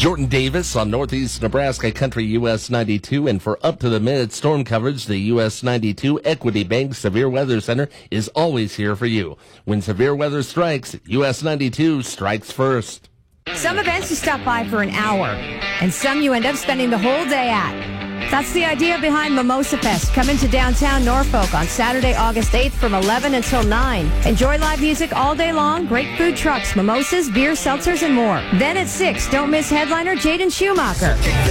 Jordan Davis on Northeast Nebraska Country US 92, and for up-to-the-minute storm coverage, the US 92 Equity Bank Severe Weather Center is always here for you. When severe weather strikes, US 92 strikes first. Some events you stop by for an hour, and some you end up spending the whole day at. That's the idea behind Mimosa Fest. Come into downtown Norfolk on Saturday, August 8th from 11 until 9. Enjoy live music all day long, great food trucks, mimosas, beer, seltzers, and more. Then at 6, don't miss headliner Jaden Schumacher.